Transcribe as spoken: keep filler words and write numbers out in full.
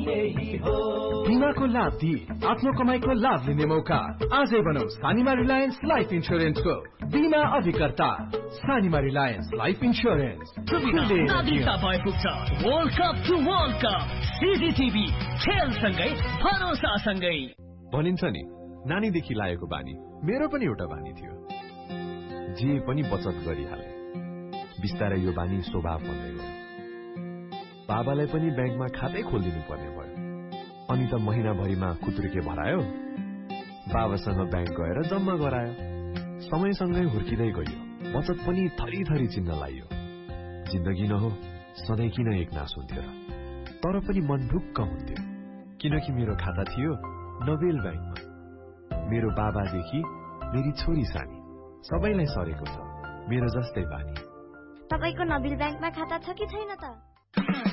यही हो। बीमाको लाभ दिई आफ्नो कमाईको लाभ लिने मौका। आजै बनाऊ सानीमा रिलायन्स लाइफ इन्स्योरेन्सको बीमा अभिकर्ता। सानीमा रिलायन्स लाइफ इन्स्योरेन्स। नागरिकता भएको छ world cup to world cup CCTV खेलसँगै भरोसासँगै। भनिन्छ नि नानीदेखि लागेको बानी मेरो पनि एउटा बानी थियो। जे पनि बचत गरिहाले। बिस्तारै यो बानी स्वभाव बन्दै गयो। बाबालाई पनि ब्याङ्कमा खातै खोलिदिनु पर्ने भयो। अनि त महिनाभरिमा खुत्रुके भरायो। बाबासँग ब्याङ्क गएर जम्मा गरायो। समयसँगै हुर्किँदै गयो। बचत पनि थरी थरी चिन्न लाग्यो। जिन्दगी न हो सधैँ किन एक नास हुन्थ्यो र। तर पनि मन ढुक्क हुन्थ्यो किनकि मेरो खाता थियो नोबेल ब्याङ्कमा। मेरो बाबादेखि मेरी छोरी सानी सबैलाई सरेको छ मेरो जस्तै बानी। तपाईको नोबेल ब्याङ्कमा खाता छ कि छैन त?